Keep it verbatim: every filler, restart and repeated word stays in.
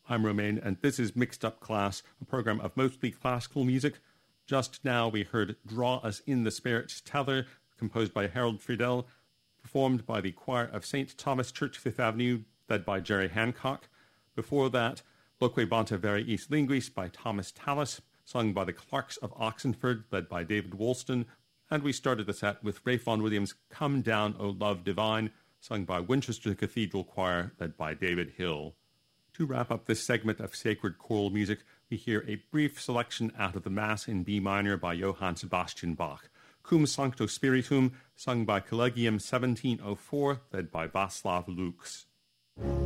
I'm Romain, and this is Mixed Up Class, a program of mostly classical music. Just now we heard Draw Us in the Spirit Tether, composed by Harold Friedel, performed by the choir of Saint Thomas Church, Fifth Avenue, led by Jerry Hancock. Before that, Loque Bonta Vere East Linguis by Thomas Tallis, sung by the Clarks of Oxenford, led by David Woolston. And we started the set with Ralph Vaughan Williams' Come Down, O Love Divine, sung by Winchester Cathedral Choir, led by David Hill. To wrap up this segment of sacred choral music, we hear a brief selection out of the Mass in B minor by Johann Sebastian Bach. Cum Sancto Spiritum, sung by Collegium seventeen oh four, led by Václav Lux.